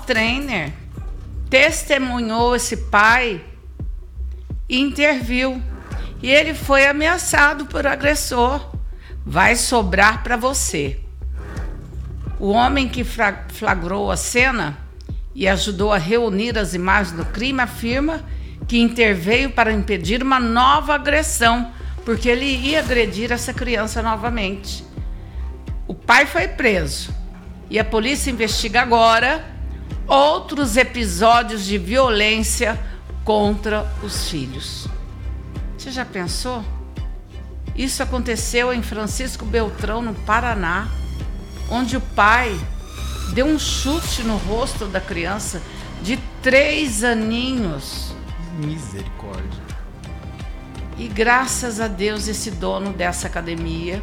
trainer testemunhou esse pai e interviu. E ele foi ameaçado por agressor. Vai sobrar para você. O homem que flagrou a cena e ajudou a reunir as imagens do crime afirma que interveio para impedir uma nova agressão, porque ele ia agredir essa criança novamente. O pai foi preso e a polícia investiga agora outros episódios de violência contra os filhos. Você já pensou? Isso aconteceu em Francisco Beltrão, no Paraná, onde o pai deu um chute no rosto da criança de 3 aninhos. Misericórdia. E graças a Deus esse dono dessa academia,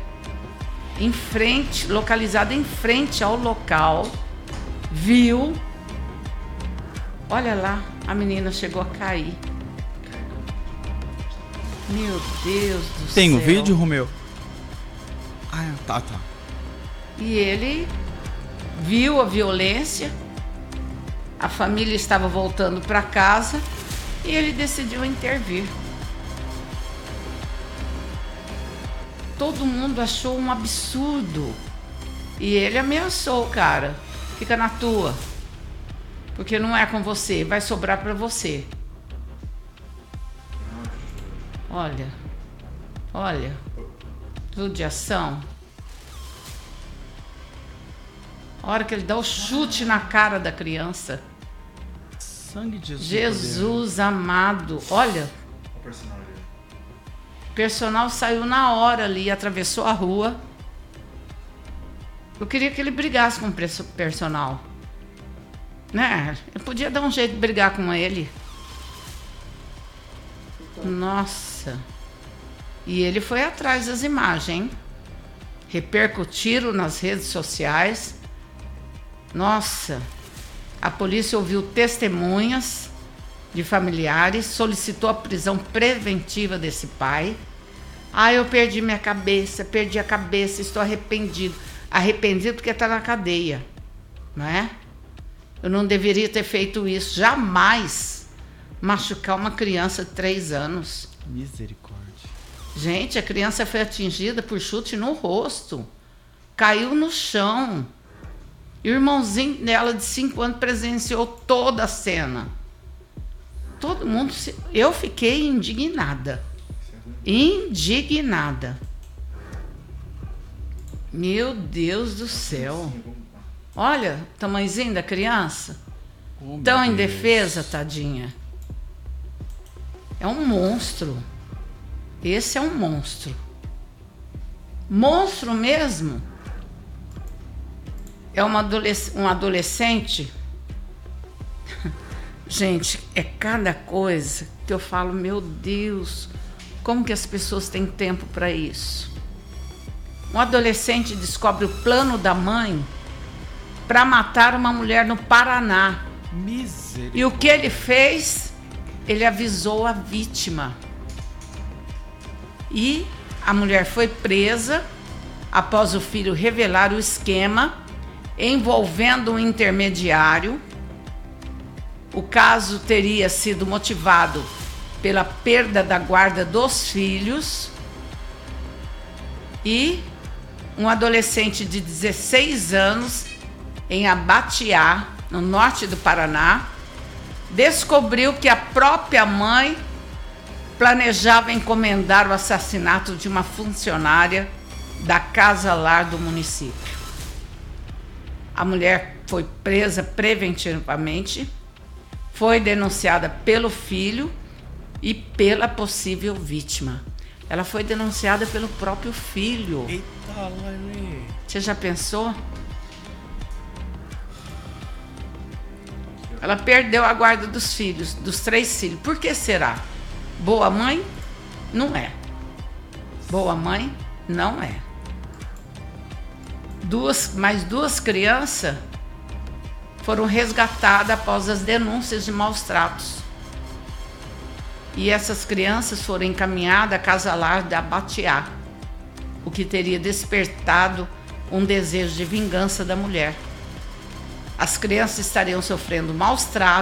localizado em frente ao local, viu. Olha lá, a menina chegou a cair. Meu Deus do céu. Tem o vídeo, Romeu? Ah, tá. E ele viu a violência, a família estava voltando para casa e ele decidiu intervir. Todo mundo achou um absurdo e ele ameaçou o cara. Fica na tua, porque não é com você, vai sobrar para você. Olha, judiação. A hora que ele dá o chute na cara da criança. Sangue de Jesus. Jesus amado. Olha. O personal saiu na hora ali, atravessou a rua. Eu queria que ele brigasse com o personal. Né? Eu podia dar um jeito de brigar com ele. Nossa. E ele foi atrás das imagens, hein? Repercutiram nas redes sociais. Nossa. A polícia ouviu testemunhas de familiares, solicitou a prisão preventiva desse pai. Eu perdi a cabeça, estou arrependido. Arrependido porque está na cadeia, não é? Eu não deveria ter feito isso, jamais machucar uma criança de 3 anos. Misericórdia. Gente, a criança foi atingida por chute no rosto, caiu no chão. E o irmãozinho dela de 5 anos presenciou toda a cena. Todo mundo... Eu fiquei indignada. Indignada. Meu Deus do céu. Olha o tamanhozinho da criança. Tão indefesa, tadinha. É um monstro. Esse é um monstro. Monstro mesmo. É um adolescente. Gente, é cada coisa que eu falo, meu Deus, como que as pessoas têm tempo para isso? Um adolescente descobre o plano da mãe para matar uma mulher no Paraná. Misericórdia. E o que ele fez? Ele avisou a vítima. E a mulher foi presa após o filho revelar o esquema envolvendo um intermediário. O caso teria sido motivado pela perda da guarda dos filhos e um adolescente de 16 anos em Abatiá, no norte do Paraná, descobriu que a própria mãe planejava encomendar o assassinato de uma funcionária da Casa Lar do município. A mulher foi presa preventivamente, foi denunciada pelo filho e pela possível vítima. Ela foi denunciada pelo próprio filho. Eita, Lali. Você já pensou? Ela perdeu a guarda dos filhos, dos 3 filhos. Por que será? Boa mãe? Não é. Boa mãe? Não é. Mais duas crianças foram resgatadas após as denúncias de maus tratos. E essas crianças foram encaminhadas à Casa Lar da Abatiá, o que teria despertado um desejo de vingança da mulher. as crianças estariam sofrendo maus tratos